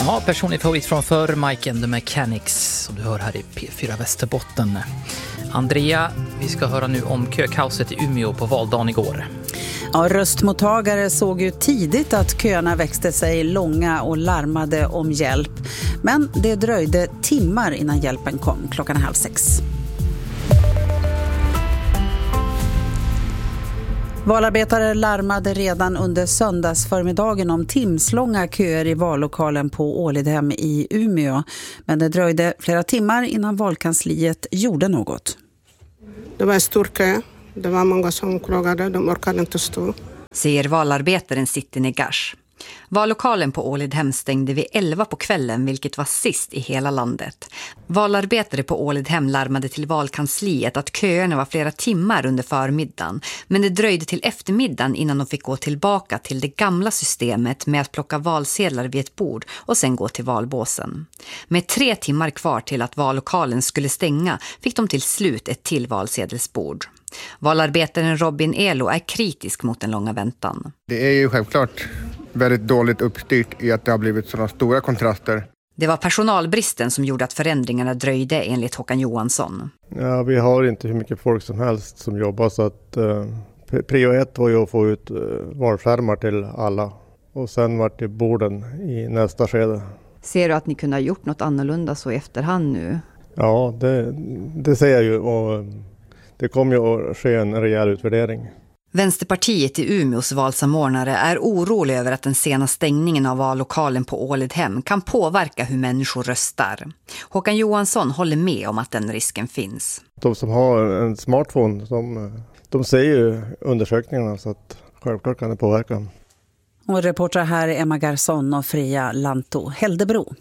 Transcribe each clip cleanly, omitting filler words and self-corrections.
Ja, personlig favorit från förr, Mike and the Mechanics, som du hör här i P4 Västerbotten. Andrea, vi ska höra nu om kökaoset i Umeå på valdagen igår. Ja, röstmottagare såg ju tidigt att köerna växte sig långa och larmade om hjälp. Men det dröjde timmar innan hjälpen kom, 5:30. Valarbetare larmade redan under söndagsförmiddagen om timslånga köer i vallokalen på Ålidhem i Umeå. Men det dröjde flera timmar innan valkansliet gjorde något. Det var en stor kö. Det var många som klagade. De orkade inte stå. Säger valarbetaren Sitte Negash. Vallokalen på Ålidhem stängde vid 11 på kvällen, vilket var sist i hela landet. Valarbetare på Ålidhem larmade till valkansliet att köerna var flera timmar under förmiddagen. Men det dröjde till eftermiddagen innan de fick gå tillbaka till det gamla systemet med att plocka valsedlar vid ett bord och sen gå till valbåsen. Med 3 timmar kvar till att vallokalen skulle stänga fick de till slut ett till valsedelsbord. Valarbetaren Robin Elo är kritisk mot den långa väntan. Det är ju självklart väldigt dåligt uppstyrt i att det har blivit sådana stora kontraster. Det var personalbristen som gjorde att förändringarna dröjde, enligt Håkan Johansson. Ja, vi har inte hur mycket folk som helst som jobbar, så att prio 1 var ju att få ut valskärmar till alla. Och sen var det borden i nästa skede. Ser du att ni kunde ha gjort något annorlunda så i efterhand nu? Ja, det ser jag ju, och det kommer ju att ske en rejäl utvärdering. Vänsterpartiet i Umeås valsamordnare är orolig över att den sena stängningen av vallokalen på Ålidhem kan påverka hur människor röstar. Håkan Johansson håller med om att den risken finns. De som har en smartphone, de ser ju undersökningarna, så att självklart kan det påverka. Och reportrar här är Emma Garson och Freja Lanto Häldebro.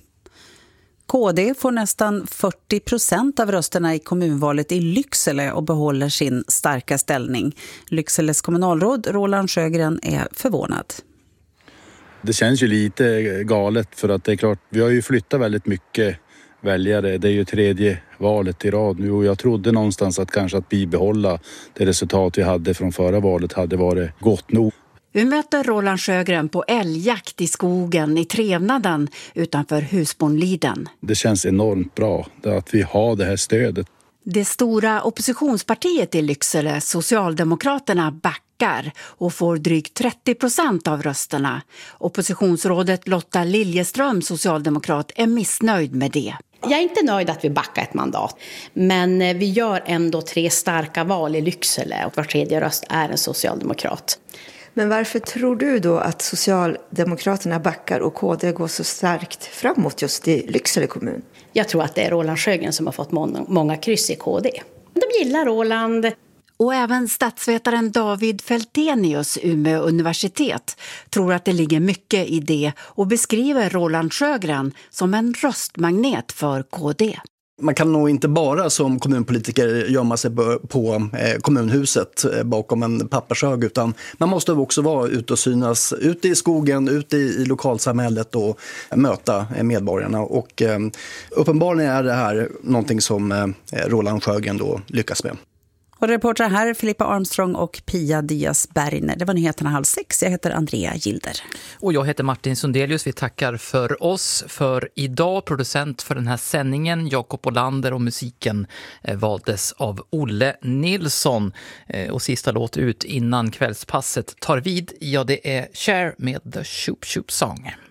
KD får nästan 40% av rösterna i kommunvalet i Lycksele och behåller sin starka ställning. Lyckseles kommunalråd Roland Sjögren är förvånad. Det känns ju lite galet, för att det är klart, vi har ju flyttat väldigt mycket väljare. Det är ju 3:e valet i rad nu, och jag trodde någonstans att kanske att bibehålla det resultat vi hade från förra valet hade varit gott nog. Vi möter Roland Sjögren på älgjakt i skogen i Trevnaden utanför Husbonliden. Det känns enormt bra att vi har det här stödet. Det stora oppositionspartiet i Lycksele, Socialdemokraterna, backar och får drygt 30% av rösterna. Oppositionsrådet Lotta Liljeström, socialdemokrat, är missnöjd med det. Jag är inte nöjd att vi backar ett mandat, men vi gör ändå 3 starka val i Lycksele och var 3:e röst är en socialdemokrat. Men varför tror du då att Socialdemokraterna backar och KD går så starkt framåt just i Lycksele kommun? Jag tror att det är Roland Sjögren som har fått många kryss i KD. De gillar Roland. Och även statsvetaren David Fältenius, Umeå universitet, tror att det ligger mycket i det och beskriver Roland Sjögren som en röstmagnet för KD. Man kan nog inte bara som kommunpolitiker gömma sig på kommunhuset bakom en pappershög, utan man måste också vara ute och synas ute i skogen, ute i lokalsamhället och möta medborgarna. Och uppenbarligen är det här någonting som Roland Sjögren då lyckas med. Och reportrar här Filippa Armstrong och Pia Diaz Bergner. Det var nyheterna 5:30. Jag heter Andrea Gilder. Och jag heter Martin Sundelius. Vi tackar för oss för idag. Producent för den här sändningen, Jakob Olander, och musiken valdes av Olle Nilsson. Och sista låt ut innan kvällspasset tar vid, ja, det är Cher med The Shoop Shoop Song.